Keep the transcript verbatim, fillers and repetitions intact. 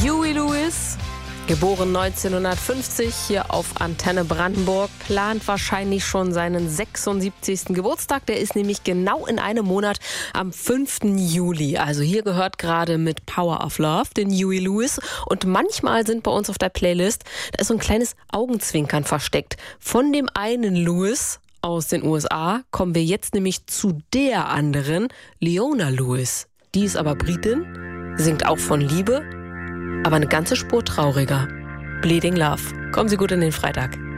Huey Lewis, geboren neunzehnhundertfünfzig, hier auf Antenne Brandenburg, plant wahrscheinlich schon seinen sechsundsiebzigsten Geburtstag. Der ist nämlich genau in einem Monat am fünften Juli. Also hier gehört gerade mit Power of Love den Huey Lewis. Und manchmal sind bei uns auf der Playlist, da ist so ein kleines Augenzwinkern versteckt. Von dem einen Lewis aus den U S A kommen wir jetzt nämlich zu der anderen, Leona Lewis. Die ist aber Britin, singt auch von Liebe, aber eine ganze Spur trauriger. Bleeding Love. Kommen Sie gut in den Freitag.